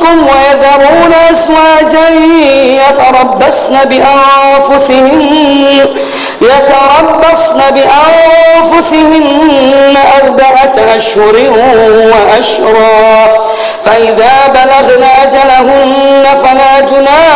منكم ويذرون أزواجا يتربصن بأنفسهن 4 أشهر وأشرا، فإذا بلغن أجلهن فلا جناح